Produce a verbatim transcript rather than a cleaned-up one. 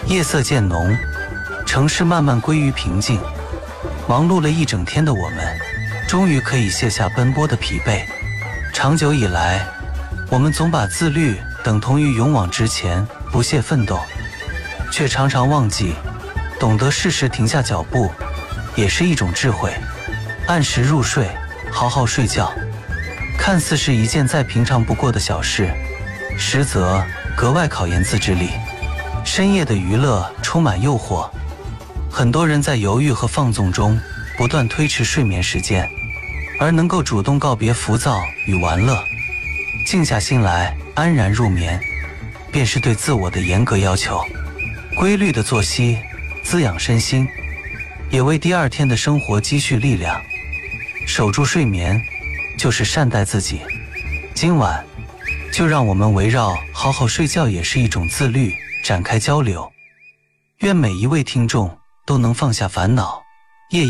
夜色渐浓，城市慢慢归于平静。忙碌了一整天的我们，终于可以卸下奔波的疲惫。长久以来，我们总把自律等同于勇往直前、不懈奋斗，却常常忘记，懂得适时停下脚步，也是一种智慧。按时入睡，好好睡觉，看似是一件再平常不过的小事，实则格外考验自制力。深夜的娱乐充满诱惑，很多人在犹豫和放纵中不断推迟睡眠时间，而能够主动告别浮躁与玩乐，静下心来安然入眠，便是对自我的严格要求。规律的作息滋养身心，也为第二天的生活积蓄力量。守住睡眠，就是善待自己。今晚就让我们围绕好好睡觉也是一种自律展开交流，愿每一位听众都能放下烦恼，